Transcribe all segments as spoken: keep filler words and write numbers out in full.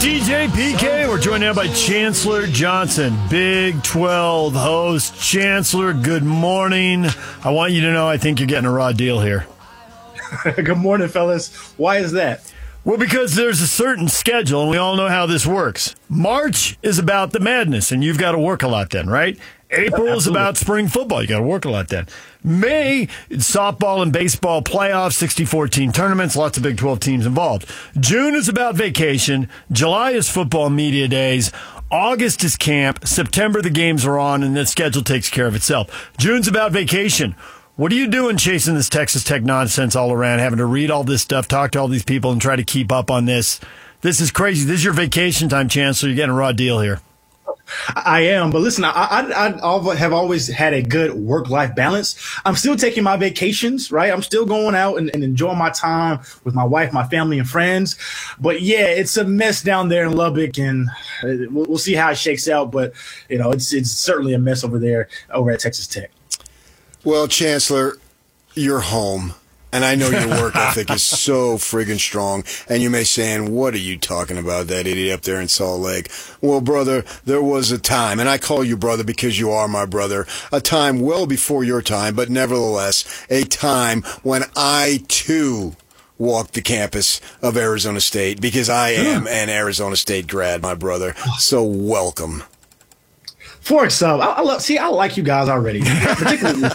D J P K. We're joined now by Chancellor Johnson, Big twelve host. Chancellor, good morning. I want you to know I think you're getting a raw deal here. Good morning, fellas. Why is that? Well, because there's a certain schedule, and we all know how this works. March is about the madness, and you've got to work a lot then, right? April is about spring football. You got to work a lot then. May, softball and baseball playoffs, sixty-four team tournaments, lots of Big twelve teams involved. June is about vacation. July is football media days. August is camp. September, the games are on, and the schedule takes care of itself. June's about vacation. What are you doing chasing this Texas Tech nonsense all around, having to read all this stuff, talk to all these people, and try to keep up on this? This is crazy. This is your vacation time, Chancellor. You're getting a raw deal here. I am, but listen, I, I, I have always had a good work-life balance. I'm still taking my vacations, right? I'm still going out and, and enjoying my time with my wife, my family, and friends. But yeah, it's a mess down there in Lubbock, and we'll, we'll see how it shakes out. But you know, it's it's certainly a mess over there over at Texas Tech. Well, Chancellor, you're home. And I know your work ethic is so friggin' strong. And you may saying, what are you talking about, that idiot up there in Salt Lake? Well, brother, there was a time, and I call you brother because you are my brother, a time well before your time, but nevertheless, a time when I, too, walked the campus of Arizona State because I am an Arizona State grad, my brother. So welcome. For sub, I, I love. See, I like you guys already, particularly.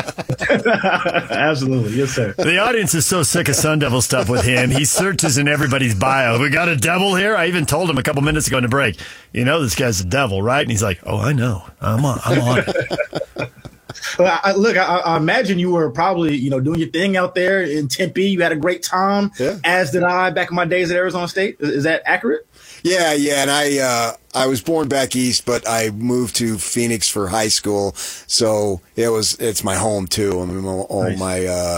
Absolutely, yes, sir. The audience is so sick of Sun Devil stuff with him. He searches in everybody's bio. We got a devil here. I even told him a couple minutes ago in the break. You know, this guy's a devil, right? And he's like, "Oh, I know. I'm on. I'm on it." Well, I, look, I, I imagine you were probably, you know, doing your thing out there in Tempe. You had a great time, yeah. As did I back in my days at Arizona State. Is, is that accurate? Yeah, yeah, and I uh, I was born back east, but I moved to Phoenix for high school, so it was it's my home too. I mean, all nice. my uh,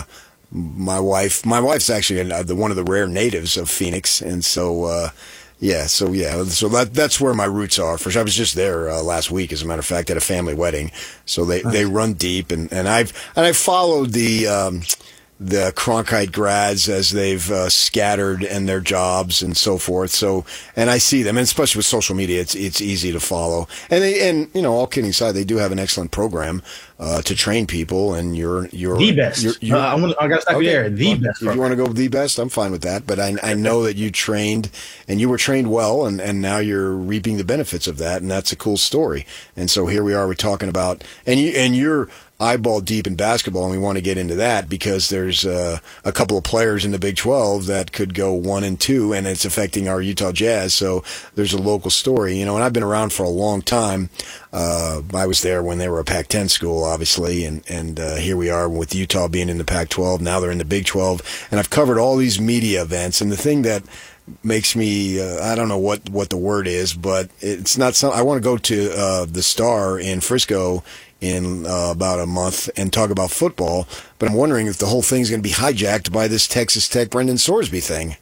my wife, my wife's actually the one of the rare natives of Phoenix, and so uh, yeah, so yeah, so that that's where my roots are. For sure, I was just there uh, last week, as a matter of fact, at a family wedding. So they, nice. they run deep, and, and I've and I followed the. Um, the Cronkite grads as they've uh, scattered in their jobs and so forth. So, and I see them, and especially with social media, it's it's easy to follow. And they, and you know, all kidding aside, they do have an excellent program uh, to train people. And you're you're the best. You're, you're, uh, I'm gonna, I got to stop okay. you there. The well, best. If you want to go the best, I'm fine with that. But I I know that you trained and you were trained well, and, and now you're reaping the benefits of that, and that's a cool story. And so here we are, we're talking about, and you and you're. eyeball deep in basketball, and we want to get into that because there's uh, a couple of players in the Big twelve that could go one and two, and it's affecting our Utah Jazz. So there's a local story, you know. And I've been around for a long time. Uh, I was there when they were a Pac ten school, obviously, and and uh, here we are with Utah being in the Pac twelve. Now they're in the Big twelve, and I've covered all these media events. And the thing that makes me uh, I don't know what, what the word is, but it's not some. I want to go to uh, the Star in Frisco in uh, about a month and talk about football, but I'm wondering if the whole thing's going to be hijacked by this Texas Tech Brendan Sorsby thing.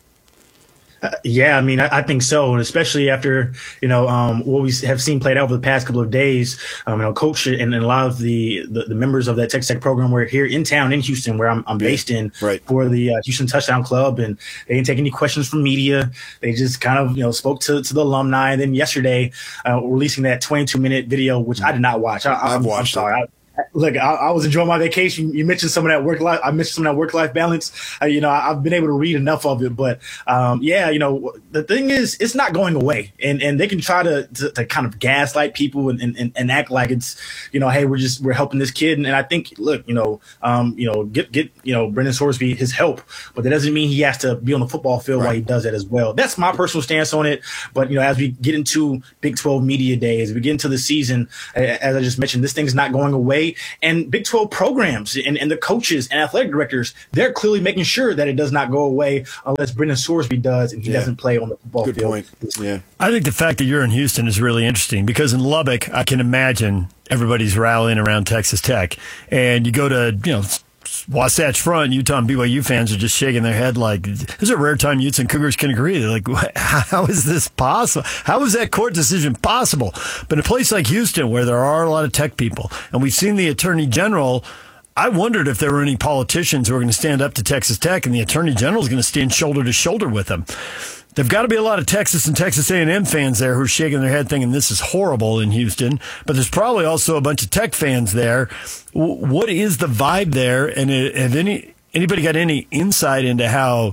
Uh, yeah, I mean, I, I think so, and especially after you know um, what we have seen played out over the past couple of days. Um, you know, Coach and, and a lot of the, the, the members of that Texas Tech program were here in town in Houston, where I'm, I'm based in, right. for the uh, Houston Touchdown Club, and they didn't take any questions from media. They just kind of you know spoke to, to the alumni, and then yesterday uh, releasing that twenty-two minute video, which I did not watch. I, I, I've watched I'm sorry. it. I, Look, I, I was enjoying my vacation. You mentioned some of that work life. I mentioned some of that work life balance. Uh, you know, I, I've been able to read enough of it, but um, yeah, you know, the thing is, it's not going away, and and they can try to to, to kind of gaslight people and, and and act like it's, you know, hey, we're just we're helping this kid, and, and I think, look, you know, um, you know, get get you know Brendan Sorsby his help, but that doesn't mean he has to be on the football field right. while he does that as well. That's my personal stance on it. But you know, as we get into Big twelve media days, we get into the season, as I just mentioned, this thing's not going away, and Big twelve programs and, and the coaches and athletic directors, they're clearly making sure that it does not go away unless Brendan Sorsby does and he yeah. doesn't play on the football Good field. point. Yeah. I think the fact that you're in Houston is really interesting because in Lubbock, I can imagine everybody's rallying around Texas Tech. And you go to, you know, Wasatch Front, Utah and B Y U fans are just shaking their head like, this is a rare time Utes and Cougars can agree. They're like, what? How is this possible? How is that court decision possible? But in a place like Houston, where there are a lot of tech people, and we've seen the Attorney General, I wondered if there were any politicians who were going to stand up to Texas Tech, and the Attorney General is going to stand shoulder to shoulder with them. There've got to be a lot of Texas and Texas A and M fans there who are shaking their head thinking this is horrible in Houston, but there's probably also a bunch of Tech fans there. What is the vibe there, and have any anybody got any insight into how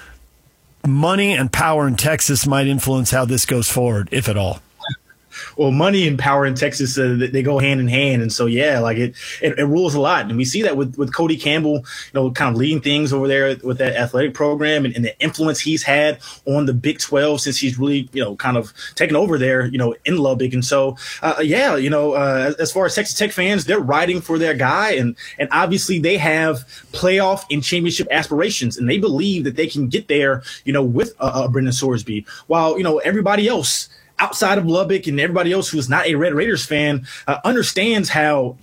money and power in Texas might influence how this goes forward, if at all? Well, money and power in Texas, uh, they go hand in hand. And so, yeah, like it, it, it rules a lot. And we see that with, with Cody Campbell, you know, kind of leading things over there with that athletic program and, and the influence he's had on the Big twelve since he's really, you know, kind of taken over there, you know, in Lubbock. And so, uh, yeah, you know, uh, as far as Texas Tech fans, they're riding for their guy. And, and obviously they have playoff and championship aspirations, and they believe that they can get there, you know, with uh, uh, Brendan Sorsby, while, you know, everybody else outside of Lubbock and everybody else who is not a Red Raiders fan uh, understands how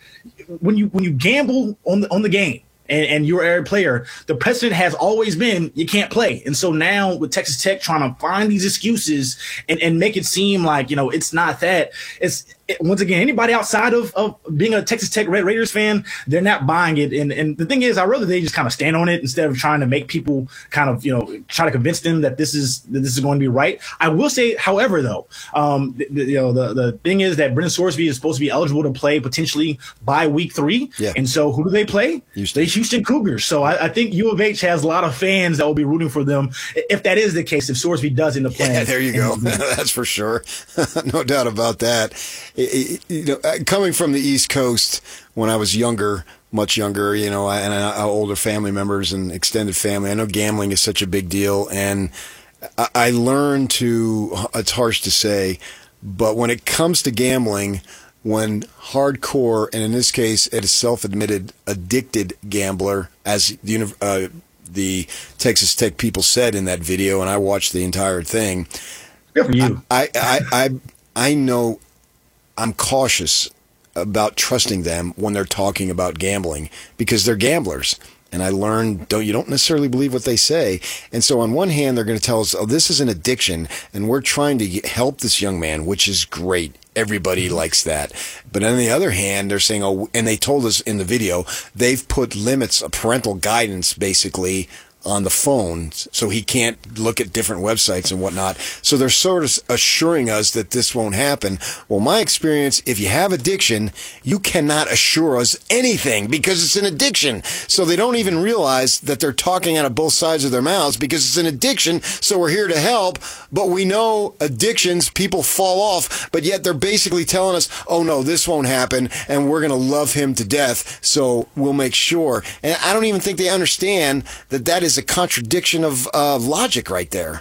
when you when you gamble on the on the game and, and you're a player, the precedent has always been you can't play. And so now with Texas Tech trying to find these excuses and, and make it seem like, you know, it's not that. It's it, once again, anybody outside of, of being a Texas Tech Red Raiders fan, they're not buying it. And and the thing is, I'd rather they just kind of stand on it instead of trying to make people kind of, you know, try to convince them that this is that this is going to be right. I will say, however, though, um, the, the, you know, the, the thing is that Brendan Sorsby is supposed to be eligible to play potentially by week three. Yeah. And so who do they play? Houston. They Houston Cougars. So I, I think U of H has a lot of fans that will be rooting for them if that is the case, if Sorsby does end up playing. Yeah, there you go. That's for sure. No doubt about that. It, it, you know, coming from the East Coast when I was younger, much younger, you know, and I, older family members and extended family, I know gambling is such a big deal. And I, I learned to, it's harsh to say, but when it comes to gambling, when hardcore, and in this case, a self-admitted addicted gambler, as the, uh, the Texas Tech people said in that video, and I watched the entire thing. Good for you. I, I, I, I know I'm cautious about trusting them when they're talking about gambling because they're gamblers. And I learned, don't you don't necessarily believe what they say. And so on one hand, they're going to tell us, oh, this is an addiction, and we're trying to help this young man, which is great. Everybody likes that. But on the other hand, they're saying, oh, and they told us in the video, they've put limits, parental guidance, basically, on the phone, so he can't look at different websites and whatnot. So they're sort of assuring us that this won't happen. Well, my experience, if you have addiction, you cannot assure us anything because it's an addiction. So they don't even realize that they're talking out of both sides of their mouths because it's an addiction. So we're here to help, but we know addictions, people fall off, but yet they're basically telling us, oh no, this won't happen, and we're going to love him to death, so we'll make sure. And I don't even think they understand that that is a contradiction of uh, logic right there.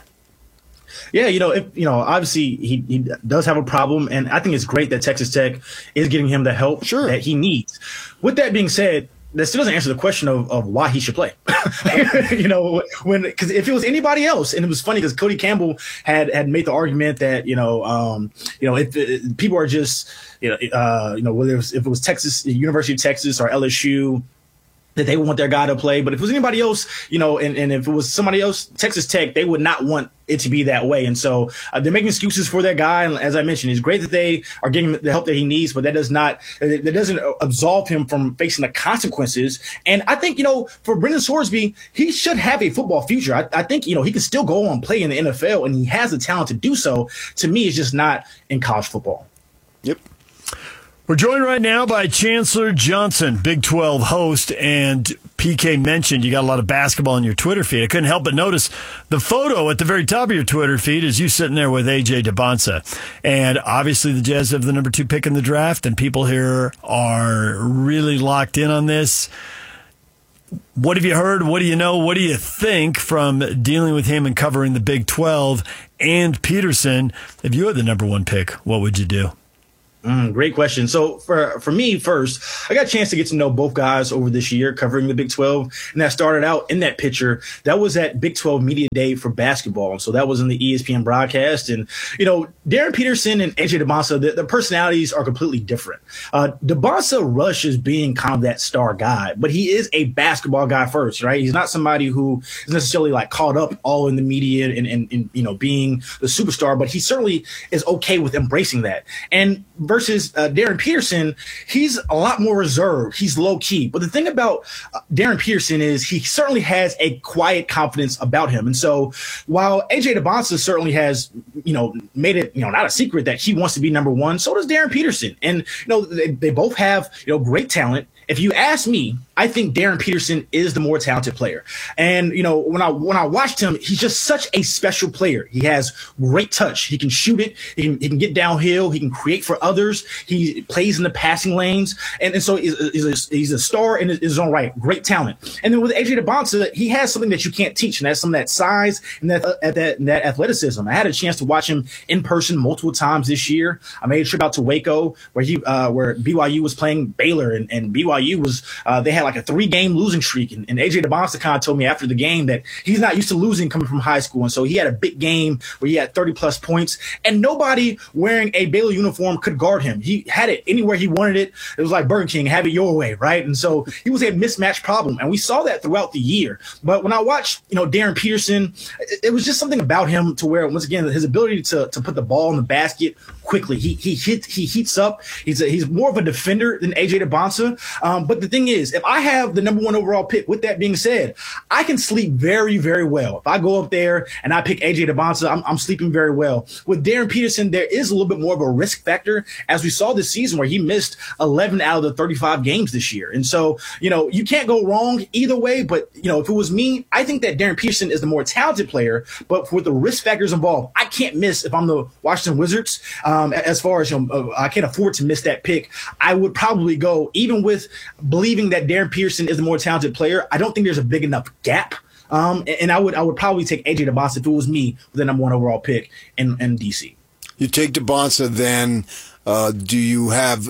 Yeah, you know, if, you know, obviously he, he does have a problem, and I think it's great that Texas Tech is getting him the help sure. that he needs. With that being said, that still doesn't answer the question of, of why he should play. You know, when because if it was anybody else, and it was funny because Cody Campbell had had made the argument that you know, um, you know, if, if people are just you know, uh, you know, whether it was, if it was Texas, University of Texas, or L S U, that they want their guy to play. But if it was anybody else, you know, and, and if it was somebody else, Texas Tech, they would not want it to be that way. And so uh, they're making excuses for their guy. And as I mentioned, it's great that they are getting the help that he needs, but that does not, that doesn't absolve him from facing the consequences. And I think, you know, for Brendan Sorsby, he should have a football future. I, I think, you know, he can still go on and play in the N F L, and he has the talent to do so. To me, it's just not in college football. Yep. We're joined right now by Chancellor Johnson, Big twelve host, and P K mentioned you got a lot of basketball on your Twitter feed. I couldn't help but notice the photo at the very top of your Twitter feed is you sitting there with A J Dybantsa. And obviously the Jazz have the number two pick in the draft, and people here are really locked in on this. What have you heard? What do you know? What do you think from dealing with him and covering the Big twelve and Peterson? If you had the number one pick, what would you do? Mm, great question. So for for me, first, I got a chance to get to know both guys over this year covering the Big twelve. And that started out in that picture. That was at Big twelve Media Day for basketball. And so that was in the E S P N broadcast. And, you know, Darren Peterson and A J Dybantsa, the, the personalities are completely different. Uh, Dybantsa rushes being kind of that star guy, but he is a basketball guy first, right? He's not somebody who is necessarily like caught up all in the media and, and, and you know, being the superstar, but he certainly is okay with embracing that. And versus uh, Darren Peterson, he's a lot more reserved. He's low key. But the thing about uh, Darren Peterson is he certainly has a quiet confidence about him. And so while A J DeBonsa certainly has, you know, made it, you know, not a secret that he wants to be number one, so does Darren Peterson. And, you know, they, they both have, you know, great talent. If you ask me, I think Darren Peterson is the more talented player. And, you know, when I when I watched him, he's just such a special player. He has great touch. He can shoot it. He can, he can get downhill. He can create for others. He plays in the passing lanes. And, and so he's, he's, a, he's a star in his own right. Great talent. And then with A J DeBonsa, he has something that you can't teach, and that's some of that size and that, uh, that, and that athleticism. I had a chance to watch him in person multiple times this year. I made a trip out to Waco where he uh, where B Y U was playing Baylor, and, and B Y U was uh, they had like a three game losing streak, and, and A J DeBonsa kind of told me after the game that he's not used to losing coming from high school, and so he had a big game where he had thirty plus points, and nobody wearing a Baylor uniform could guard him. He had it anywhere he wanted it. It was like Burger King, have it your way, right? And so he was a mismatch problem, and we saw that throughout the year. But when I watched, you know, Darren Peterson, it, it was just something about him to where, once again, his ability to to put the ball in the basket quickly. He he hit he heats up. He's a, he's more of a defender than A J DeBonsa. Um, but the thing is, if I have the number one overall pick, with that being said, I can sleep very, very well. If I go up there and I pick A J DeBonsa, I'm, I'm sleeping very well. With Darren Peterson, there is a little bit more of a risk factor, as we saw this season where he missed eleven out of the thirty-five games this year. And so, you know, you can't go wrong either way. But, you know, if it was me, I think that Darren Peterson is the more talented player. But with the risk factors involved, I can't miss if I'm the Washington Wizards. Um, as far as, you know, I can't afford to miss that pick. I would probably go, even with believing that Darren Peterson is the more talented player, I don't think there's a big enough gap. Um, and I would I would probably take A J DeBonsa if it was me with the number one overall pick in, in D C. You take DeBonsa, then uh, do you have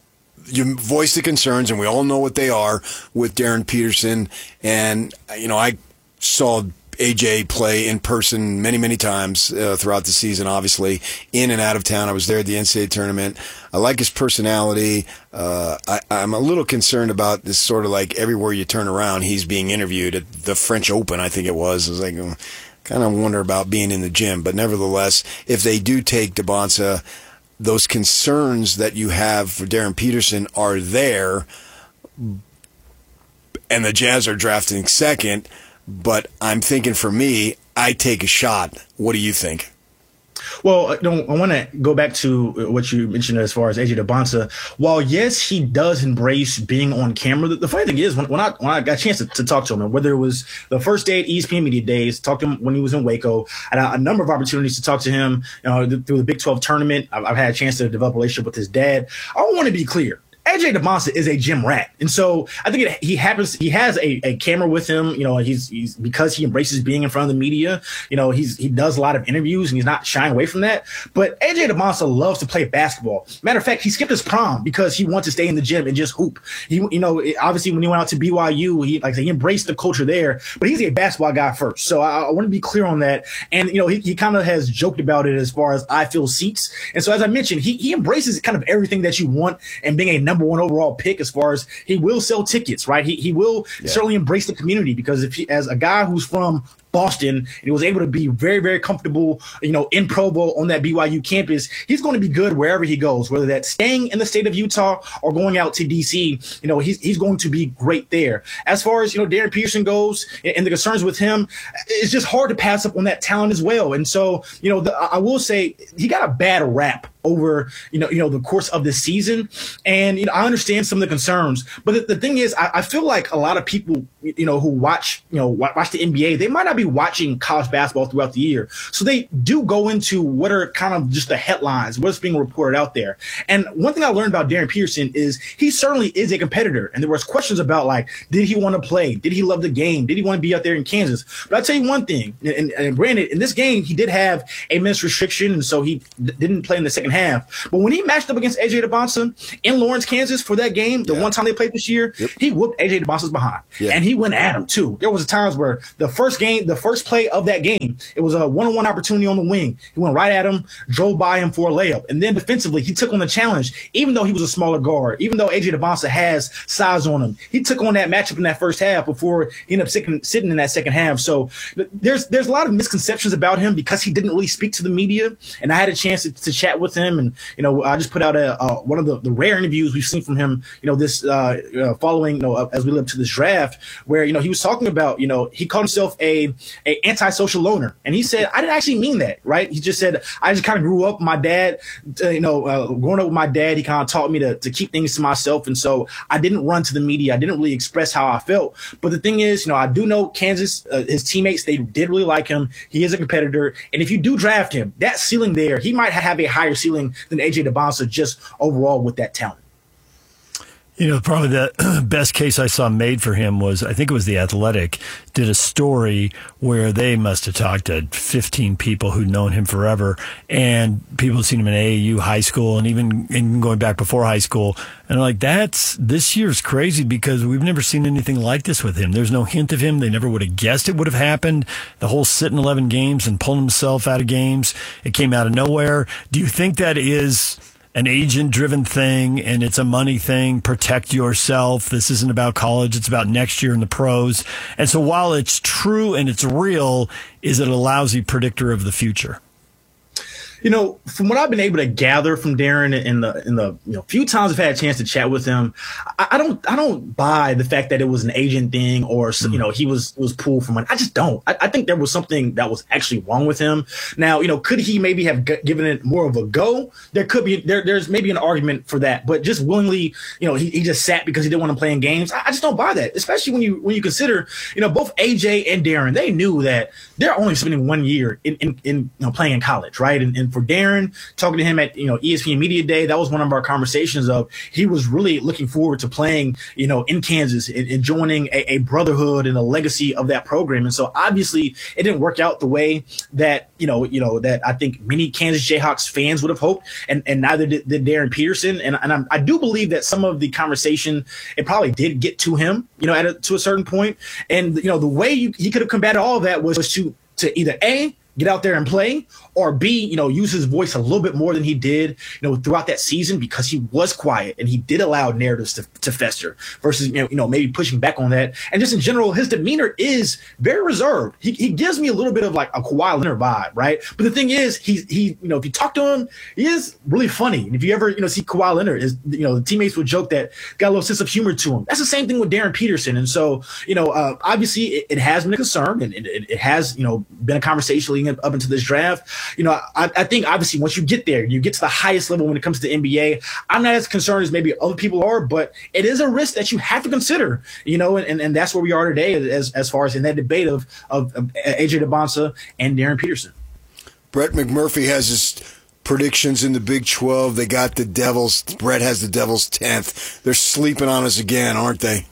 you voice the concerns, and we all know what they are with Darren Peterson. And, you know, I saw A J play in person many, many times uh, throughout the season, obviously, in and out of town. I was there at the N C double A tournament. I like his personality. Uh, I, I'm a little concerned about this sort of like everywhere you turn around, he's being interviewed at the French Open, I think it was. I was like, oh, kind of wonder about being in the gym. But nevertheless, if they do take DeBonsa, those concerns that you have for Darren Peterson are there, and the Jazz are drafting second. But I'm thinking, for me, I take a shot. What do you think? Well, I, don't, I want to go back to what you mentioned as far as A J DeBonsa. While, yes, he does embrace being on camera, the, the funny thing is, when, when, I, when I got a chance to, to talk to him, whether it was the first day at E S P N Media Days, talked to him when he was in Waco, I had a, a number of opportunities to talk to him, you know, through the Big twelve tournament. I've, I've had a chance to develop a relationship with his dad. I want to be clear. A J DeBonsa is a gym rat. And so I think it, he happens, he has a, a camera with him, you know, he's, he's, because he embraces being in front of the media, you know, he's, he does a lot of interviews and he's not shying away from that. But A J DeBonsa loves to play basketball. Matter of fact, he skipped his prom because he wants to stay in the gym and just hoop. He, you know, obviously when he went out to B Y U, he, like, he embraced the culture there, but he's a basketball guy first. So I, I want to be clear on that. And, you know, he, he kind of has joked about it as far as I fill seats. And so, as I mentioned, he, he embraces kind of everything that you want and being a number one overall pick, as far as he will sell tickets, right? He, he will yeah. certainly embrace the community, because if he, as a guy who's from Boston, and he was able to be very, very comfortable, you know, in Provo on that B Y U campus, he's going to be good wherever he goes, whether that's staying in the state of Utah or going out to D C. You know, he's he's going to be great there. As far as, you know, Darren Peterson goes and the concerns with him, it's just hard to pass up on that talent as well. And so, you know, the, I will say he got a bad rap over, you know, you know, the course of this season. And, you know, I understand some of the concerns, but the, the thing is, I, I feel like a lot of people, you know, who watch, you know, watch the N B A, they might not be watching college basketball throughout the year. So they do go into what are kind of just the headlines, what's being reported out there. And one thing I learned about Darren Peterson is he certainly is a competitor. And there was questions about, like, did he want to play? Did he love the game? Did he want to be out there in Kansas? But I'll tell you one thing, and, and granted, in this game, he did have a minutes restriction, and so he d- didn't play in the second half. But when he matched up against A J DeBonsa in Lawrence, Kansas for that game, the yeah. one time they played this year, yep. he whooped A J DeBonsa's behind. Yeah. And he went at him, too. There was times where the first game, the first play of that game, it was a one-on-one opportunity on the wing. He went right at him, drove by him for a layup. And then defensively, he took on the challenge, even though he was a smaller guard, even though A J DeBonsa has size on him. He took on that matchup in that first half before he ended up sitting, sitting in that second half. So there's there's a lot of misconceptions about him because he didn't really speak to the media. And I had a chance to, to chat with him him. And, you know, I just put out a, uh, one of the, the rare interviews we've seen from him, you know, this uh, uh, following, you know, uh, as we live to this draft, where, you know, he was talking about, you know, he called himself a, a antisocial loner. And he said, I didn't actually mean that, right? He just said, I just kind of grew up, my dad, uh, you know, uh, growing up with my dad, he kind of taught me to, to keep things to myself. And so I didn't run to the media. I didn't really express how I felt. But the thing is, you know, I do know Kansas, uh, his teammates, they did really like him. He is a competitor. And if you do draft him, that ceiling there, he might have a higher ceiling than A J Dybonsa just overall with that talent. You know, probably the best case I saw made for him was, I think it was The Athletic, did a story where they must have talked to fifteen people who'd known him forever, and people had seen him in A A U, high school, and even, even going back before high school. And like, that's, this year's crazy because we've never seen anything like this with him. There's no hint of him. They never would have guessed it would have happened. The whole sitting eleven games and pulling himself out of games, it came out of nowhere. Do you think that is an agent-driven thing, and it's a money thing? Protect yourself. This isn't about college. It's about next year in the pros. And so while it's true and it's real, is it a lousy predictor of the future? You know, from what I've been able to gather from Darren in the in the you know few times I've had a chance to chat with him, I, I don't I don't buy the fact that it was an agent thing or mm-hmm. you know he was was pulled for money. I just don't. I, I think there was something that was actually wrong with him. Now, you know, could he maybe have g- given it more of a go? There could be there there's maybe an argument for that, but just willingly, you know, he, he just sat because he didn't want to play in games. I, I just don't buy that, especially when you when you consider, you know, both A J and Darren, they knew that they're only spending one year in in, in you know playing in college, right? And, and for Darren, talking to him at you know E S P N Media Day, that was one of our conversations of he was really looking forward to playing you know in Kansas and, and joining a, a brotherhood and a legacy of that program. And so obviously it didn't work out the way that you know you know that I think many Kansas Jayhawks fans would have hoped, and, and neither did, did Darren Peterson. And, and I'm, I do believe that some of the conversation, it probably did get to him, you know, at a, to a certain point. And you know the way you, he could have combated all of that was, was to to either A, get out there and play, or B, you know, use his voice a little bit more than he did, you know, throughout that season because he was quiet and he did allow narratives to, to fester versus, you know, you know, maybe pushing back on that. And just in general, his demeanor is very reserved. He he gives me a little bit of like a Kawhi Leonard vibe, right? But the thing is, he, he you know, if you talk to him, he is really funny. And if you ever, you know, see Kawhi Leonard, is you know, the teammates would joke that got a little sense of humor to him. That's the same thing with Darren Peterson. And so, you know, uh, obviously it, it has been a concern and it, it, it has, you know, been a conversation leading up into this draft. You know, I, I think obviously once you get there, you get to the highest level when it comes to the N B A. I'm not as concerned as maybe other people are, but it is a risk that you have to consider, you know, and, and that's where we are today as as far as in that debate of, of, of A J Dybonsa and Darren Peterson. Brett McMurphy has his predictions in the Big twelve. They got the Devils. Brett has the Devils tenth. They're sleeping on us again, aren't they?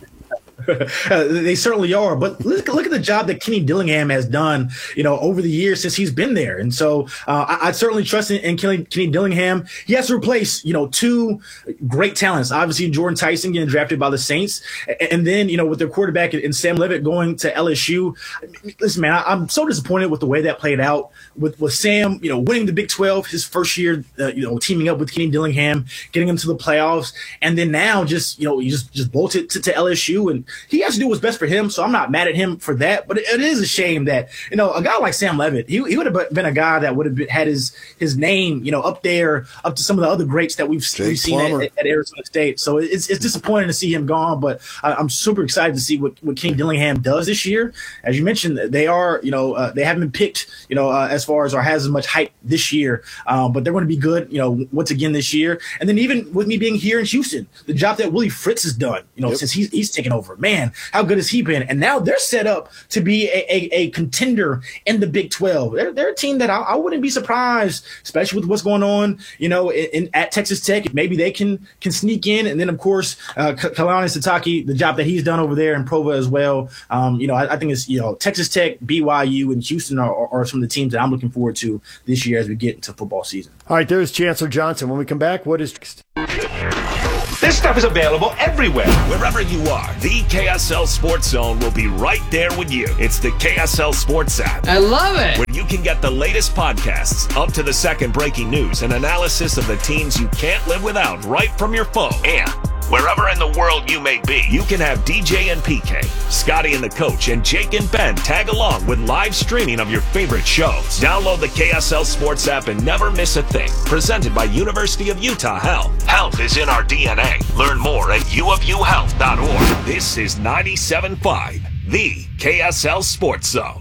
Uh, they certainly are, but look, look at the job that Kenny Dillingham has done, you know, over the years since he's been there. And so uh, I, I certainly trust in, in Kenny, Kenny Dillingham. He has to replace, you know, two great talents. Obviously, Jordan Tyson getting drafted by the Saints, and, and then, you know, with their quarterback and Sam Levitt going to L S U. Listen, man, I, I'm so disappointed with the way that played out. With with Sam, you know, winning the Big twelve his first year, uh, you know, teaming up with Kenny Dillingham, getting him to the playoffs, and then now just, you know, you just just bolted to, to L S U, and he has to do what's best for him. So I'm not mad at him for that. But it, it is a shame that, you know, a guy like Sam Levitt, he, he would have been a guy that would have been, had his his name, you know, up there, up to some of the other greats that we've, we've seen at, at Arizona State. So it's it's disappointing to see him gone. But I, I'm super excited to see what, what Kenny Dillingham does this year. As you mentioned, they are, you know, uh, they haven't been picked, you know, uh, as far as or has as much hype this year. Uh, but they're going to be good, you know, once again this year. And then even with me being here in Houston, the job that Willie Fritz has done, you know, yep. since he's he's taken over, man, how good has he been? And now they're set up to be a, a, a contender in the Big twelve. They're, they're a team that I, I wouldn't be surprised, especially with what's going on, you know, in, in at Texas Tech. Maybe they can can sneak in. And then, of course, uh, Kalani Sitake, the job that he's done over there in Provo as well. Um, you know, I, I think it's, you know, Texas Tech, B Y U, and Houston are, are, are some of the teams that I'm looking forward to this year as we get into football season. All right, there's Chancellor Johnson. When we come back, what is next? This stuff is available everywhere. Wherever you are, the K S L Sports Zone will be right there with you. It's the K S L Sports app. I love it. Where you can get the latest podcasts, up to the second breaking news, and analysis of the teams you can't live without right from your phone. And Wherever in the world you may be, you can have D J and P K, Scotty and the Coach, and Jake and Ben tag along with live streaming of your favorite shows. Download the K S L Sports app and never miss a thing. Presented by University of Utah Health. Health is in our D N A. Learn more at u of u health dot org. This is ninety-seven point five, the K S L Sports Zone.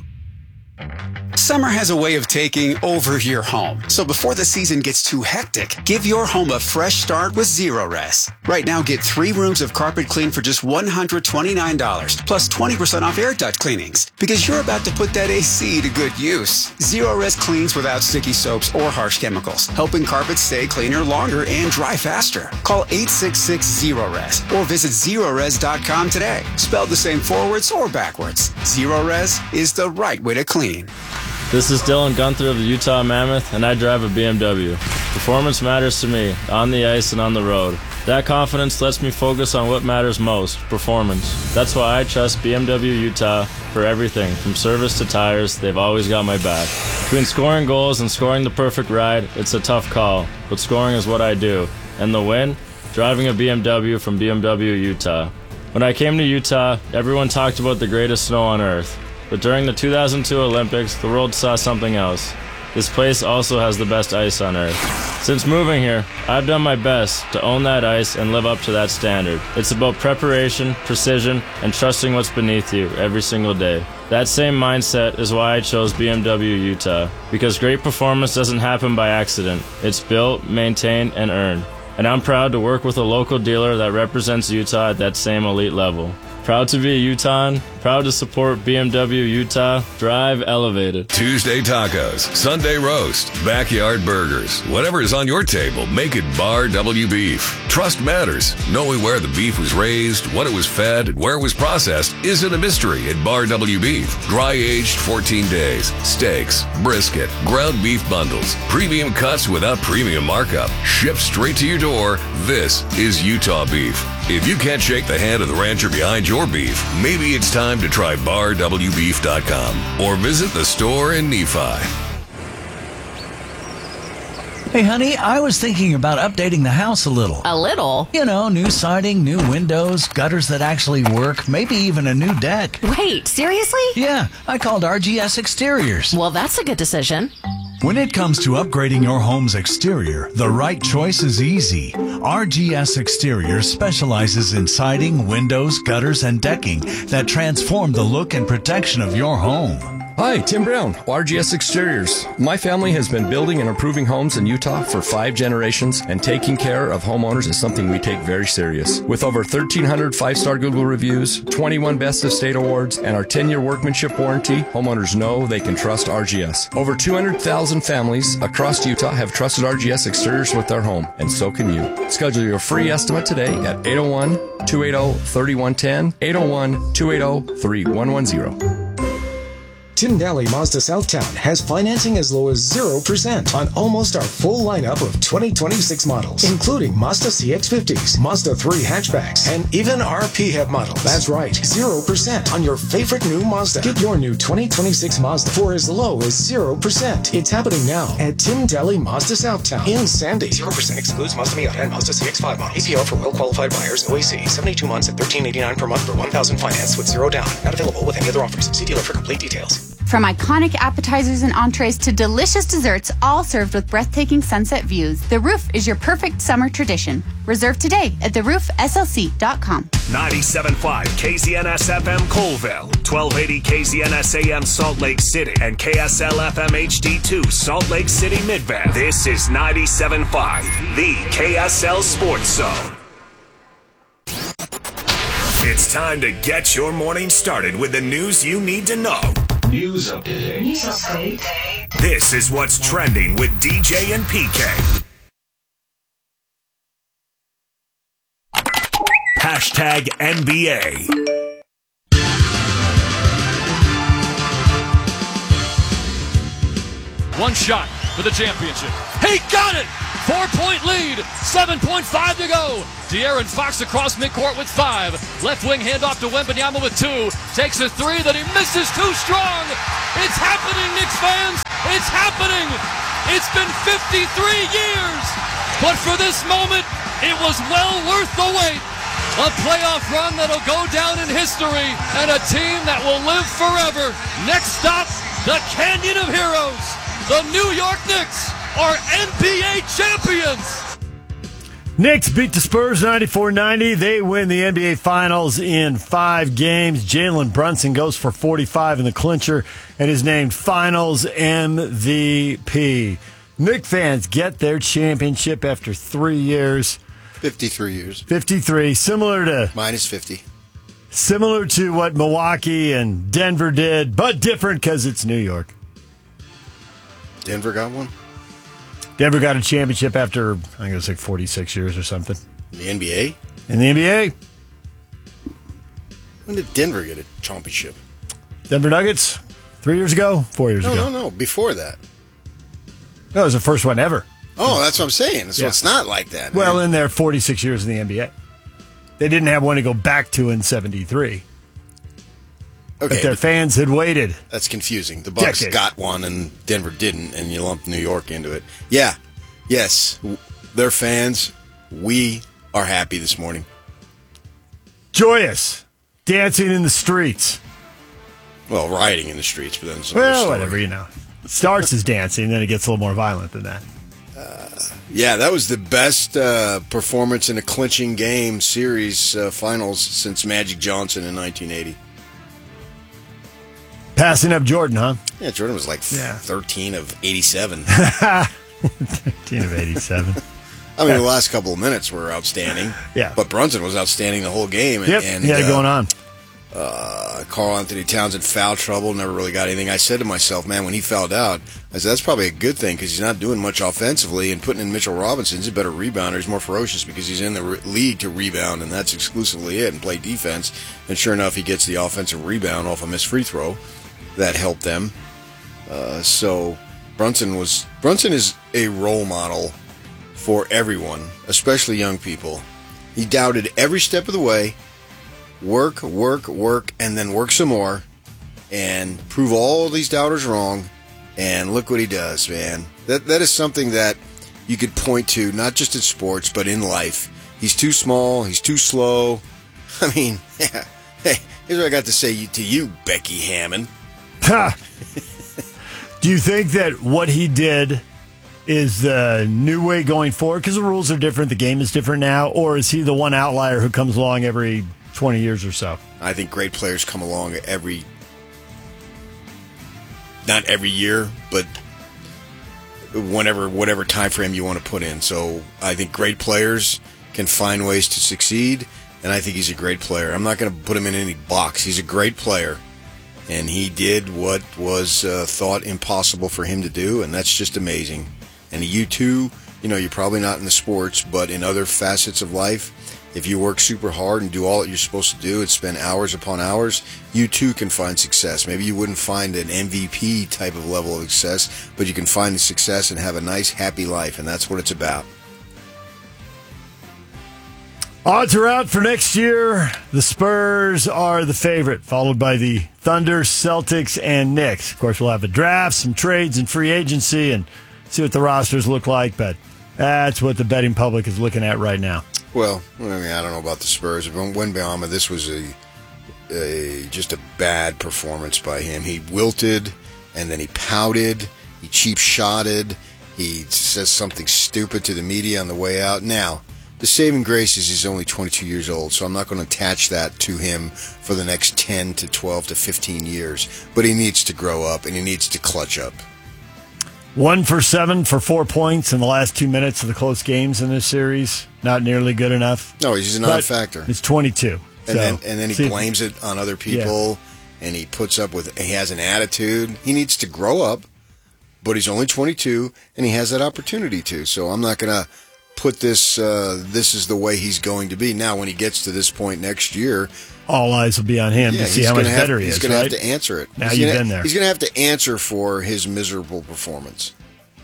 Summer has a way of taking over your home. So before the season gets too hectic, give your home a fresh start with Zerorez. Right now, get three rooms of carpet clean for just one hundred twenty-nine dollars, plus twenty percent off air duct cleanings. Because you're about to put that A C to good use. Zerorez cleans without sticky soaps or harsh chemicals, helping carpets stay cleaner longer and dry faster. Call eight six six, Zerorez or visit Zerorez dot com today. Spelled the same forwards or backwards. Zerorez is the right way to clean. This is Dylan Gunther of the Utah Mammoth, and I drive a B M W. Performance matters to me, on the ice and on the road. That confidence lets me focus on what matters most, performance. That's why I trust B M W Utah for everything, from service to tires. They've always got my back. Between scoring goals and scoring the perfect ride, it's a tough call, but scoring is what I do. And the win? Driving a B M W from B M W Utah. When I came to Utah, everyone talked about the greatest snow on earth. But during the two thousand two Olympics, the world saw something else. This place also has the best ice on earth. Since moving here, I've done my best to own that ice and live up to that standard. It's about preparation, precision, and trusting what's beneath you every single day. That same mindset is why I chose B M W Utah, because great performance doesn't happen by accident. It's built, maintained, and earned. And I'm proud to work with a local dealer that represents Utah at that same elite level. Proud to be a Utahn, proud to support B M W Utah, drive elevated. Tuesday tacos, Sunday roast, backyard burgers. Whatever is on your table, make it Bar W Beef. Trust matters. Knowing where the beef was raised, what it was fed, and where it was processed isn't a mystery at Bar W Beef. Dry aged fourteen days, steaks, brisket, ground beef bundles, premium cuts without premium markup, shipped straight to your door. This is Utah beef. If you can't shake the hand of the rancher behind your beef, maybe it's time to try bar w beef dot com or visit the store in Nephi. Hey, honey, I was thinking about updating the house a little. A little? You know, new siding, new windows, gutters that actually work, maybe even a new deck. Wait, seriously? Yeah, I called R G S Exteriors. Well, that's a good decision. When it comes to upgrading your home's exterior, the right choice is easy. R G S Exteriors specializes in siding, windows, gutters, and decking that transform the look and protection of your home. Hi, Tim Brown, R G S Exteriors. My family has been building and improving homes in Utah for five generations, and taking care of homeowners is something we take very serious. With over thirteen hundred five-star Google reviews, twenty-one Best of State awards, and our ten-year workmanship warranty, homeowners know they can trust R G S. Over two hundred thousand families across Utah have trusted R G S Exteriors with their home, and so can you. Schedule your free estimate today at eight oh one, two eight oh, three one one zero, eight oh one, two eight oh, three one one zero. Tim Daly Mazda Southtown has financing as low as zero percent on almost our full lineup of twenty twenty-six models, including Mazda C X fifties, Mazda three hatchbacks, and even our P HEV models. That's right, zero percent on your favorite new Mazda. Get your new twenty twenty-six Mazda for as low as zero percent. It's happening now at Tim Daly Mazda Southtown in Sandy. zero percent excludes Mazda Miata and Mazda C X five models. A P R for well-qualified buyers, O A C, seventy-two months at thirteen eighty-nine per month for one thousand finance with zero down. Not available with any other offers. See dealer for complete details. From iconic appetizers and entrees to delicious desserts, all served with breathtaking sunset views, The Roof is your perfect summer tradition. Reserve today at the roof s l c dot com. ninety-seven point five K Z N S F M Colville, twelve eighty K Z N S A M Salt Lake City, and K S L F M H D two Salt Lake City Midvale. This is ninety-seven point five, the K S L Sports Zone. It's time to get your morning started with the news you need to know. News update. News update. This is what's trending with D J and P K. Hashtag N B A. One shot for the championship. He got it! Four-point lead. seven point five to go. De'Aaron Fox across midcourt with five. Left wing handoff to Wembanyama with two. Takes a three that he misses too strong. It's happening, Knicks fans. It's happening. It's been fifty-three years. But for this moment, it was well worth the wait. A playoff run that'll go down in history and a team that will live forever. Next stop, the Canyon of Heroes. The New York Knicks are N B A champions. Knicks beat the Spurs ninety-four ninety. They win the N B A Finals in five games. Jalen Brunson goes for forty-five in the clincher and is named Finals M V P. Knicks fans get their championship after three years. fifty-three years. fifty-three, similar to... Minus fifty. Similar to what Milwaukee and Denver did, but different because it's New York. Denver got one? Denver got a championship after, I think it was like forty-six years or something. In the N B A? In the N B A. When did Denver get a championship? Denver Nuggets? Three years ago? Four years no, ago? No, no, Before that. No, it was the first one ever. Oh, that's what I'm saying. So Yeah. it's not like that. Well, man. in their forty-six years in the N B A. They didn't have one to go back to in seventy-three. Okay, but their but fans had waited. That's confusing. The Bucks Decades. got one and Denver didn't, and you lumped New York into it. Yeah, yes, they're fans. We are happy this morning. Joyous. Dancing in the streets. Well, rioting in the streets, but then it's Well, another story. whatever, you know. It starts as dancing, then it gets a little more violent than that. Uh, yeah, that was the best uh, performance in a clinching game series uh, finals since Magic Johnson in nineteen eighty. Passing up Jordan, huh? Yeah, Jordan was like Yeah. thirteen of eighty-seven. thirteen of eighty-seven. I mean, the last couple of minutes were outstanding. Yeah. But Brunson was outstanding the whole game. And, Yep, and, he had it uh, going on. Uh, Carl Anthony Towns in foul trouble, never really got anything. I said to myself, man, when he fouled out, I said, that's probably a good thing because he's not doing much offensively, and putting in Mitchell Robinson, he's a better rebounder. He's more ferocious because he's in the re- league to rebound, and that's exclusively it, and play defense. And sure enough, he gets the offensive rebound off a missed free throw. That helped them. Uh, so Brunson was Brunson is a role model for everyone, especially young people. He doubted every step of the way. Work, work, work, and then work some more, and prove all these doubters wrong. And look what he does, man. That that is something that you could point to, not just in sports, but in life. He's too small. He's too slow. I mean, yeah. Hey, here's what I got to say to you, Becky Hammond. Ha! Do you think that what he did is the new way going forward? Because the rules are different, the game is different now, or is he the one outlier who comes along every twenty years or so? I think great players come along every, not every year, but whenever, whatever time frame you want to put in. So I think great players can find ways to succeed, and I think he's a great player. I'm not going to put him in any box. He's a great player, and he did what was uh, thought impossible for him to do, and that's just amazing. And you too, you know, you're probably not in the sports, but in other facets of life, if you work super hard and do all that you're supposed to do and spend hours upon hours, you too can find success. Maybe you wouldn't find an M V P type of level of success, but you can find the success and have a nice, happy life, and that's what it's about. Odds are out for next year. The Spurs are the favorite, followed by the Thunder, Celtics, and Knicks. Of course, we'll have a draft, some trades, and free agency, and see what the rosters look like, but that's what the betting public is looking at right now. Well, I mean, I don't know about the Spurs. Wembanyama, this was a, a just a bad performance by him. He wilted, and then he pouted. He cheap-shotted. He says something stupid to the media on the way out. Now, the saving grace is he's only twenty-two years old, so I'm not going to attach that to him for the next ten to twelve to fifteen years. But he needs to grow up, and he needs to clutch up. One for seven for four points in the last two minutes of the close games in this series. Not nearly good enough. No, he's a But non-factor. It's twenty-two. And so, then and then he see- blames it on other people, and he puts up with, he has an attitude. He needs to grow up, but he's only twenty-two, and he has that opportunity to. So I'm not going to put this, uh, this is the way he's going to be. Now, when he gets to this point next year, all eyes will be on him yeah, to see he's how much gonna have- better he he's is. going right? to have to answer it. Now he's you've gonna, been there. He's going to have to answer for his miserable performance.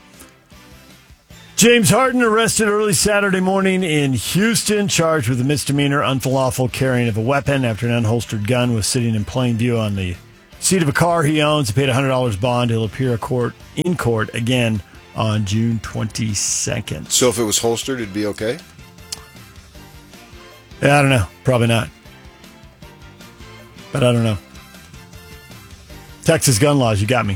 James Harden arrested early Saturday morning in Houston, charged with a misdemeanor unlawful carrying of a weapon after an unholstered gun was sitting in plain view on the seat of a car he owns. He paid a one hundred dollars bond. He'll appear in court, in court again on June twenty-second. So if it was holstered, it'd be okay? Yeah, I don't know. Probably not. But I don't know. Texas gun laws, you got me.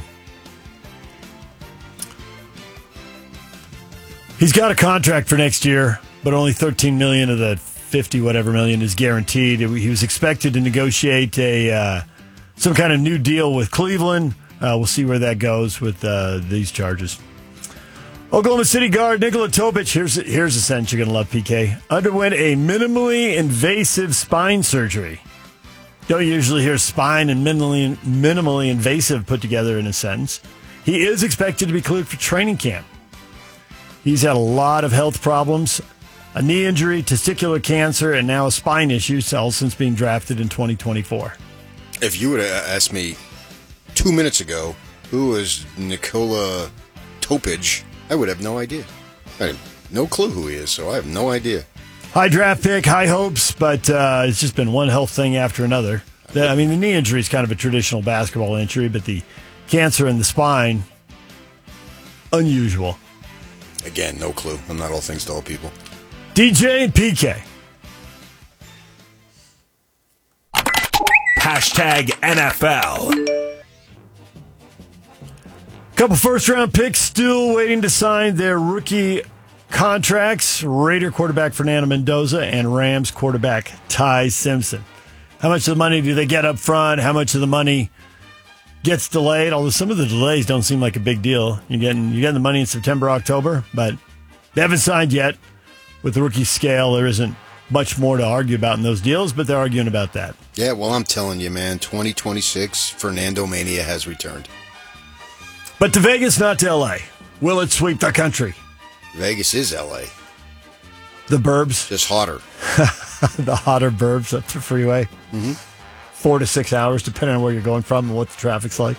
He's got a contract for next year, but only thirteen million dollars of the fifty whatever million is guaranteed. He was expected to negotiate a uh, some kind of new deal with Cleveland. Uh, we'll see where that goes with uh, these charges. Oklahoma City guard Nikola Topic, here's, here's a sentence you're going to love, P K, underwent a minimally invasive spine surgery. Don't usually hear spine and minimally, minimally invasive put together in a sentence. He is expected to be cleared for training camp. He's had a lot of health problems, a knee injury, testicular cancer, and now a spine issue, all since being drafted in twenty twenty-four. If you would have asked me two minutes ago who is Nikola Topic, I would have no idea. I have no clue who he is, so I have no idea. High draft pick, high hopes, but uh, it's just been one health thing after another. The, I mean, the knee injury is kind of a traditional basketball injury, but the cancer in the spine, unusual. Again, no clue. I'm not all things to all people. D J and P K. Hashtag N F L. Couple first-round picks still waiting to sign their rookie contracts. Raider quarterback Fernando Mendoza and Rams quarterback Ty Simpson. How much of the money do they get up front? How much of the money gets delayed? Although some of the delays don't seem like a big deal. You're getting, you're getting the money in September, October, but they haven't signed yet. With the rookie scale, there isn't much more to argue about in those deals, but they're arguing about that. Yeah, well, I'm telling you, man, twenty twenty-six, Fernando Mania has returned. But to Vegas, not to L A. Will it sweep the country? Vegas is L A. The burbs? Just hotter. The hotter burbs up the freeway. Mm-hmm. Four to six hours, depending on where you're going from and what the traffic's like.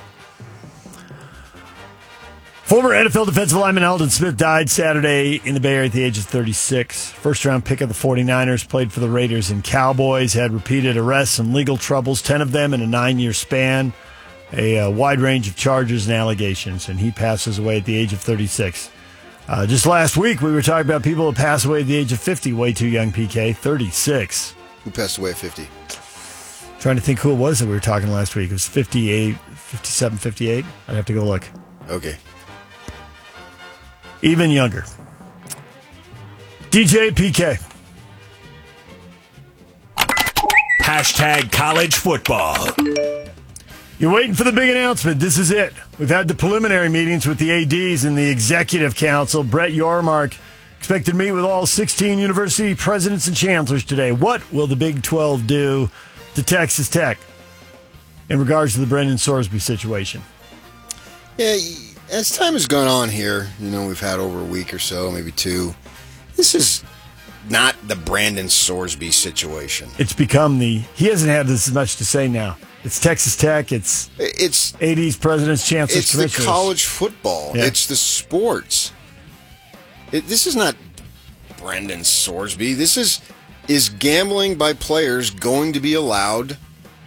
Former N F L defensive lineman Aldon Smith died Saturday in the Bay Area at the age of thirty-six. First-round pick of the 49ers, played for the Raiders and Cowboys, had repeated arrests and legal troubles, ten of them in a nine-year span. A, a wide range of charges and allegations, and he passes away at the age of thirty-six. Uh, just last week, we were talking about people who pass away at the age of fifty, way too young, P K, thirty-six. Who passed away at fifty? Trying to think who it was that we were talking last week. It was fifty-eight, fifty-seven, fifty-eight. I'd have to go look. Okay. Even younger. D J P K. Hashtag college football. You're waiting for the big announcement. This is it. We've had the preliminary meetings with the A Ds and the executive council. Brett Yormark expected to meet with all sixteen university presidents and chancellors today. What will the Big twelve do to Texas Tech in regards to the Brendan Sorsby situation? Yeah, as time has gone on here, you know, we've had over a week or so, maybe two. This is not the Brandon Sorsby situation. It's become the, he hasn't had this much to say now. It's Texas Tech, it's it's A Ds, presidents, chancellors, it's commissioners. the college football. Yeah. It's the sports. It, this is not Brendan Sorsby. This is, is gambling by players going to be allowed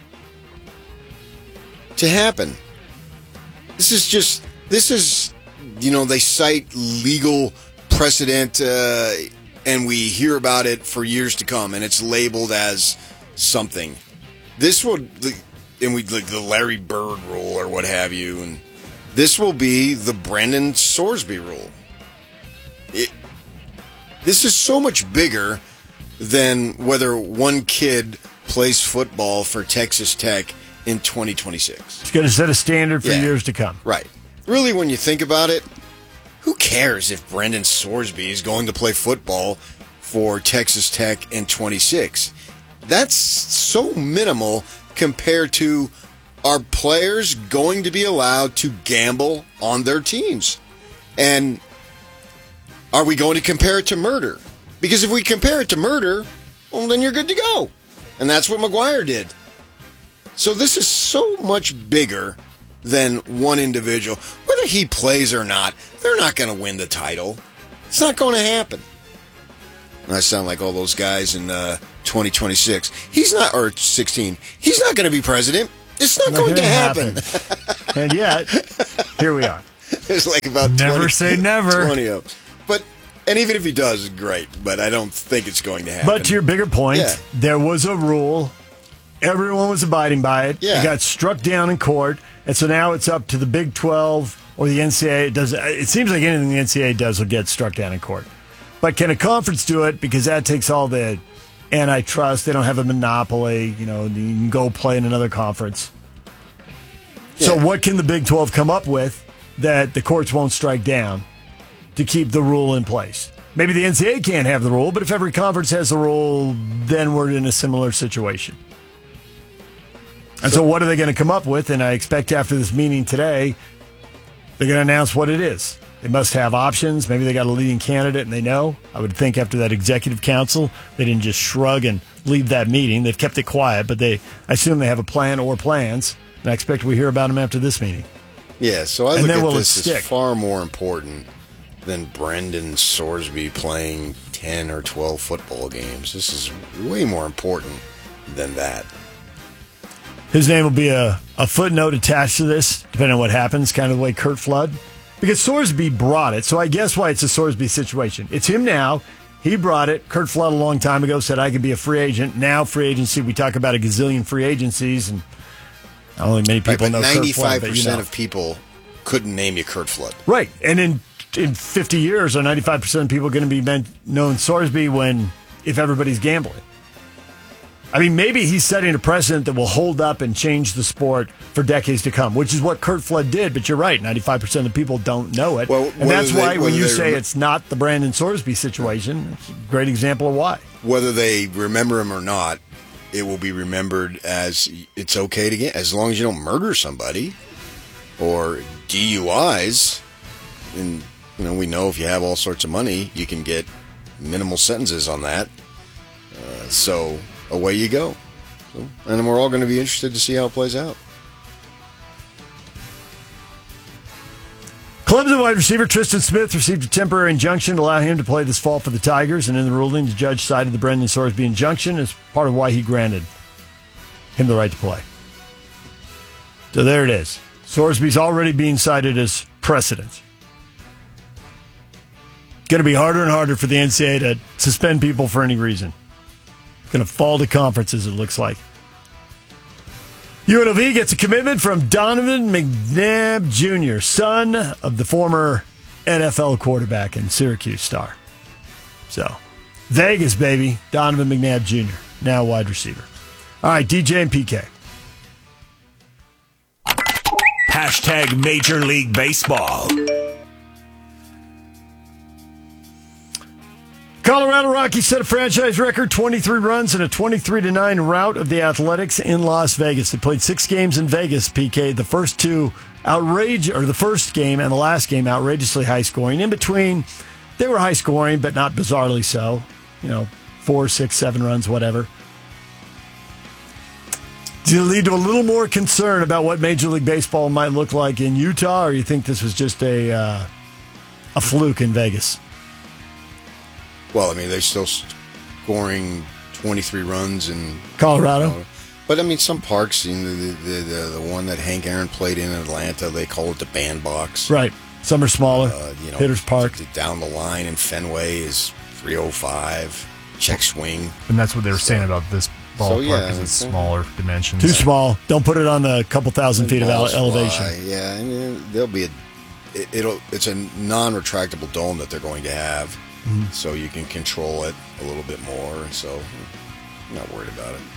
to happen? This is just, this is, you know, they cite legal precedent uh, and we hear about it for years to come, and it's labeled as something. This will, and we like the Larry Bird rule or what have you, and this will be the Brandon Sorsby rule. It, this is so much bigger than whether one kid plays football for Texas Tech in twenty twenty-six. It's going to set a standard for Yeah. years to come. Right. Really, when you think about it, who cares if Brendan Sorsby is going to play football for Texas Tech in twenty-six? That's so minimal compared to our players going to be allowed to gamble on their teams. And are we going to compare it to murder? Because if we compare it to murder, well, then you're good to go. And that's what McGuire did. So this is so much bigger than one individual. Whether he plays or not, they're not going to win the title. It's not going to happen. And I sound like all those guys in uh, twenty twenty-six. He's not, or sixteen. He's not going to be president. It's not, Not going to gonna happen. happen. And yet, here we are. There's like about Never twenty, say never. twenty of them. But And even if he does, great. But I don't think it's going to happen. But to your bigger point, Yeah. there was a rule. Everyone was abiding by it. Yeah. It got struck down in court. And so now it's up to the Big twelve or the N C double A. It, does, it seems like anything the N C double A does will get struck down in court. But can a conference do it? Because that takes all the antitrust. They don't have a monopoly. You know, you can go play in another conference. So Yeah. what can the Big twelve come up with that the courts won't strike down to keep the rule in place? Maybe the N C double A can't have the rule, but if every conference has the rule, then we're in a similar situation. And so what are they going to come up with? And I expect after this meeting today, they're going to announce what it is. They must have options. Maybe they got a leading candidate and they know. I would think after that executive council, they didn't just shrug and leave that meeting. They've kept it quiet, but they I assume they have a plan or plans. And I expect we hear about them after this meeting. Yeah, so I And look then at will it this as stick? far more important than Brendan Sorsby playing ten or twelve football games. This is way more important than that. His name will be a, a footnote attached to this, depending on what happens, kind of the way Kurt Flood. Because Sorsby brought it, so I guess why it's a Sorsby situation. It's him now. He brought it. Kurt Flood a long time ago said I could be a free agent. Now free agency, we talk about a gazillion free agencies, and I don't think many people Right, but know ninety-five Kurt Flood, but you percent know. of people couldn't name you Kurt Flood. Right, and in in fifty years, are ninety-five percent of people going to be meant, known Sorsby when, if everybody's gambling? I mean, maybe he's setting a precedent that will hold up and change the sport for decades to come, which is what Kurt Flood did. But you're right, ninety-five percent of people don't know it. Well, and that's whether why they- when you whether they say rem- it's not the Brandon Sorsby situation, it's a great example of why. Whether they remember him or not, it will be remembered as it's okay to get, as long as you don't murder somebody or D U Is. And, you know, we know if you have all sorts of money, you can get minimal sentences on that. Uh, so away you go. So, and we're all going to be interested to see how it plays out. Clemson wide receiver Tristan Smith received a temporary injunction to allow him to play this fall for the Tigers, and in the ruling, the judge cited the Brendan Sorsby injunction as part of why he granted him the right to play. So there it is. Sorsby's already being cited as precedent. Going to be harder and harder for the N C double A to suspend people for any reason. Going to fall to conferences, it looks like. U N L V gets a commitment from Donovan McNabb Junior, son of the former N F L quarterback and Syracuse star. So, Vegas, baby. Donovan McNabb Junior, now wide receiver. All right, D J and P K. Hashtag Major League Baseball. Colorado Rockies set a franchise record, twenty-three runs in a twenty-three to nine rout of the Athletics in Las Vegas. They played six games in Vegas, P K. The first two outrage, or the first game and the last game outrageously high scoring. In between, they were high scoring, but not bizarrely so. You know, four, six, seven runs, whatever. Does it lead to a little more concern about what Major League Baseball might look like in Utah, or you think this was just a uh, a fluke in Vegas? Well, I mean, they're still scoring twenty-three runs in Colorado. But, I mean, some parks, you know, the, the, the, the one that Hank Aaron played in Atlanta, they call it the bandbox. Right. Some are smaller. Uh, you know, Hitters Park. Down the line in Fenway is three oh five. Check swing. And that's what they were saying about this ballpark, So, yeah, is it's smaller dimensions. Too small. Don't put it on the couple thousand feet of ele- Balls elevation. fly. Yeah, I mean, there'll be a. It, it'll. It's a non-retractable dome that they're going to have, Mhm. so you can control it a little bit more. And so, I'm not worried about it.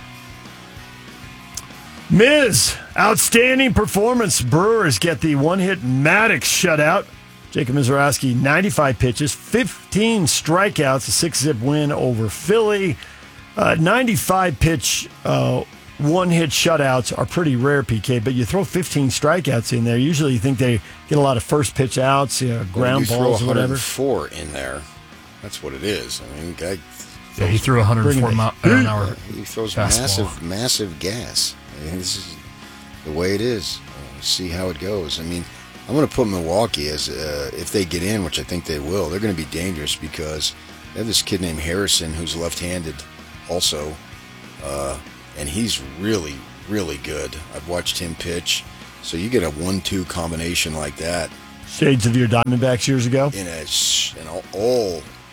Miz, outstanding performance. Brewers get the one-hit Maddox shutout. Jacob Mizorowski, ninety-five pitches, fifteen strikeouts, a six-zip win over Philly. Uh, ninety-five pitch uh, one-hit shutouts are pretty rare, P K, but you throw fifteen strikeouts in there. Usually you think they get a lot of first pitch outs, you know, ground Well, you balls throw or whatever. one oh four in there. That's what it is. I mean, guy. Yeah, he threw one oh four mile an hour. He throws fastball. massive, massive gas. I mean, this is the way it is. Uh, see how it goes. I mean, I'm going to put Milwaukee as uh, if they get in, which I think they will. They're going to be dangerous because they have this kid named Harrison who's left-handed, also, uh, and he's really, really good. I've watched him pitch. So you get a one two combination like that. Shades of your Diamondbacks years ago. In a, in a all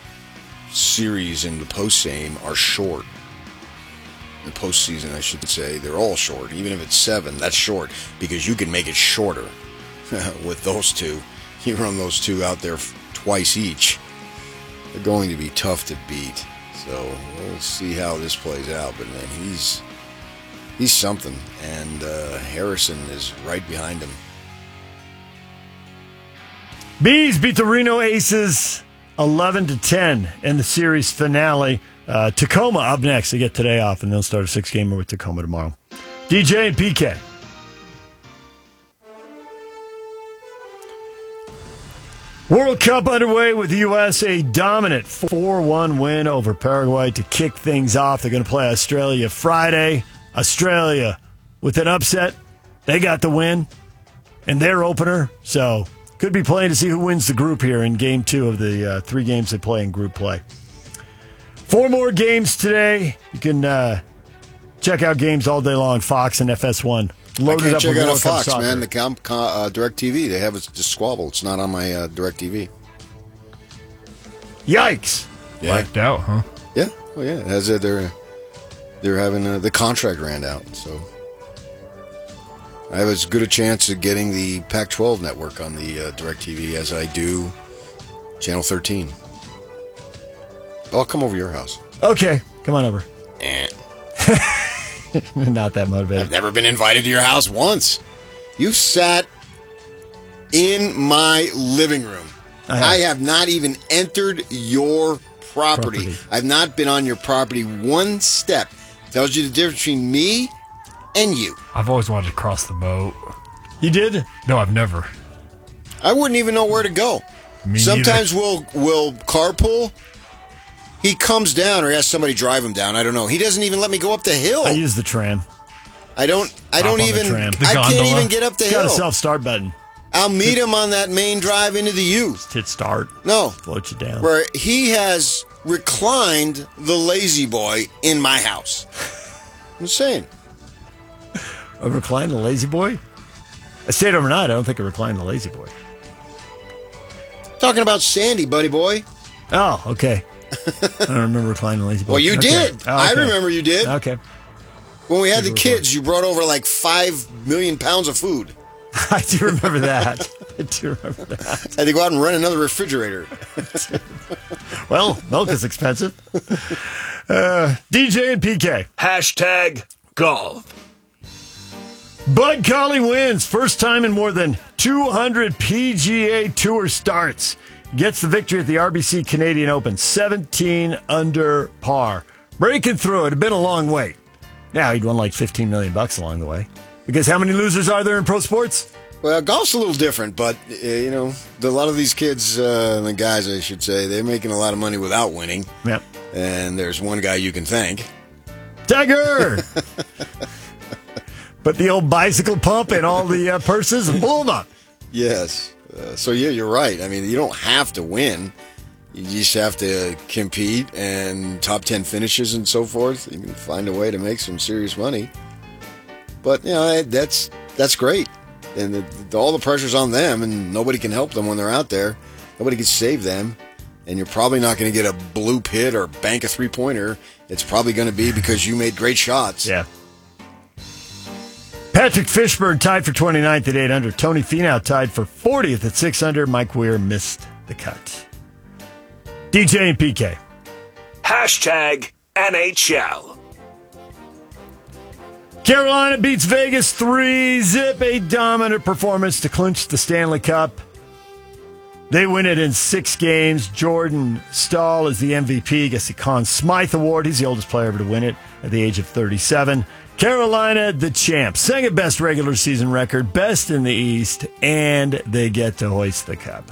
series in the postseason are short. The postseason, I should say, they're all short. Even if it's seven, that's short because you can make it shorter with those two. You run those two out there twice each. They're going to be tough to beat. So we'll see how this plays out. But man, he's he's something, and uh, Harrison is right behind him. Bees beat the Reno Aces eleven to ten in the series finale. Uh, Tacoma up next. They get today off, and they'll start a six-gamer with Tacoma tomorrow. D J and P K. World Cup underway with the U S a dominant four one win over Paraguay to kick things off. They're going to play Australia Friday. Australia with an upset. They got the win in their opener, so could be playing to see who wins the group here in game two of the uh, three games they play in group play. Four more games today. You can uh, check out games all day long, Fox and F S one. Loaded I can't up check with out a World Cup Fox, soccer. man. The com, com, uh, DirecTV, they have it to squabble. It's not on my uh, DirecTV. Yikes! Yeah. Blacked out, huh? Yeah, well, yeah. As uh, they're they're having uh, the contract ran out, so I have as good a chance of getting the Pac twelve network on the uh, DirecTV as I do Channel thirteen. I'll come over to your house. Okay, come on over. Eh. Not that motivated. I've never been invited to your house once. You sat in my living room. I have, I have not even entered your property. Property. I've not been on your property one step. Tells you the difference between me and you. I've always wanted to cross the boat. You did? No, I've never. I wouldn't even know where to go. Me Sometimes we'll we'll carpool. He comes down or he has somebody drive him down. I don't know. He doesn't even let me go up the hill. I use the tram. I don't. I Hop don't on the even. tram. The I can't gondola. even get up the It's got hill. a self-start button. I'll meet him on that main drive into the U. Just hit start. No. Float you down. Where he has reclined the lazy boy in my house. I'm saying. A recline the lazy boy? I stayed overnight. I don't think I reclined the lazy boy. Talking about Sandy, buddy boy. Oh, okay. I don't remember reclining the lazy boy. Well, you Okay. did. Oh, I okay. remember you did. Okay. When we had the kids, you brought over like five million pounds of food. I do remember that. I do remember that. Had to go out and rent another refrigerator. Well, milk is expensive. Uh, D J and P K. Hashtag golf. Bud Colley wins. First time in more than two hundred P G A Tour starts. Gets the victory at the R B C Canadian Open. seventeen under par. Breaking through it. It had been a long wait. Now he'd won like fifteen million bucks along the way. Because how many losers are there in pro sports? Well, golf's a little different, but, uh, you know, the, a lot of these kids, uh, the guys, I should say, they're making a lot of money without winning. Yep. And there's one guy you can thank. Tiger! Put the old bicycle pump in all the uh, purses and pull them up. Yes. Uh, so, yeah, you're right. I mean, you don't have to win. You just have to compete and top ten finishes and so forth. You can find a way to make some serious money. But, you know, that's that's great. And the, the, all the pressure's on them, and nobody can help them when they're out there. Nobody can save them. And you're probably not going to get a blue pit or bank a three-pointer. It's probably going to be because you made great shots. Yeah. Patrick Fishburne tied for twenty-ninth at eight under. Tony Finau tied for fortieth at six under. Mike Weir missed the cut. D J and P K. Hashtag N H L. Carolina beats Vegas three zip, a dominant performance to clinch the Stanley Cup. They win it in six games. Jordan Stahl is the M V P. Gets the Conn Smythe Award. He's the oldest player ever to win it at the age of thirty-seven. Carolina, the champs. Second best regular season record, best in the East, and they get to hoist the cup.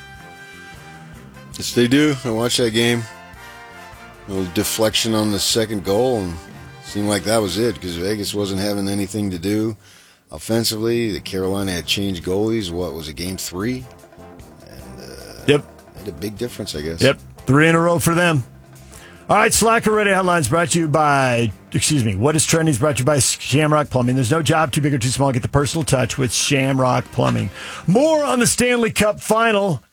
Yes, they do. I watched that game. A little deflection on the second goal, and seemed like that was it because Vegas wasn't having anything to do offensively. The Carolina had changed goalies. What was it, game three? And uh, Yep. made a big difference, I guess. Yep. Three in a row for them. All right, Slacker Radio Headlines brought to you by, excuse me, What is Trending is brought to you by Shamrock Plumbing. There's no job too big or too small. Get the personal touch with Shamrock Plumbing. More on the Stanley Cup final